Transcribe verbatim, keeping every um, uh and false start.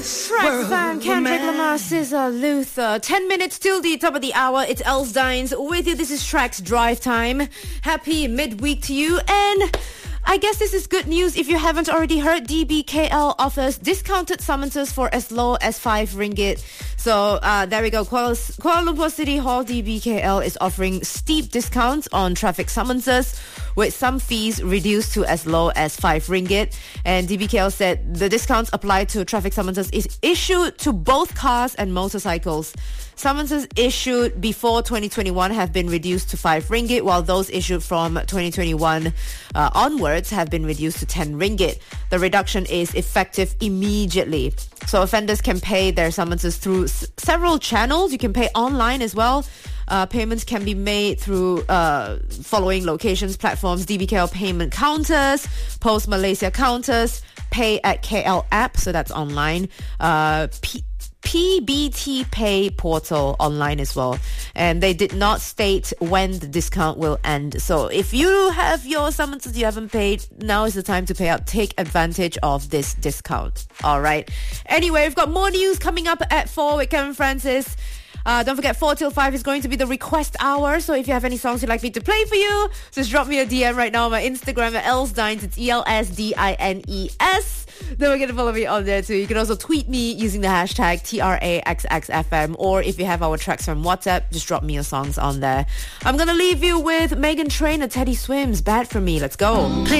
Trax fan, Kendrick Lamar, S Z A, Luther. Ten minutes till the top of the hour. It's Els Dines with you. This is Trax Drive Time. Happy midweek to you. And I guess this is good news if you haven't already heard. D B K L offers discounted summonses for as low as five ringgit. So uh, there we go. Kuala, Kuala Lumpur City Hall D B K L is offering steep discounts on traffic summonses, with some fees reduced to as low as five ringgit. And D B K L said the discounts applied to traffic summonses is issued to both cars and motorcycles. Summonses issued before twenty twenty-one have been reduced to five ringgit, while those issued from twenty twenty-one uh, onwards have been reduced to ten ringgit. The reduction is effective immediately. So offenders can pay their summonses through s- several channels. You can pay online as well. Uh, payments can be made through uh, following locations, platforms: D B K L payment counters, Post Malaysia counters, Pay at K L app, so that's online, uh, P- P B T Pay portal online as well. And they did not state when the discount will end. So if you have your summonses you haven't paid, now is the time to pay out. Take advantage of this discount. All right. Anyway, we've got more news coming up at four with Kevin Francis. Uh, don't forget, four till five is going to be the request hour. So if you have any songs you'd like me to play for you, just drop me a D M right now on my Instagram at elsdines. It's E L S D I N E S. Don't forget to follow me on there too. You can also tweet me using the hashtag T R A X X F M. Or if you have our tracks from WhatsApp, just drop me your songs on there. I'm going to leave you with Megan Trainor, Teddy Swims, Bad For Me. Let's go.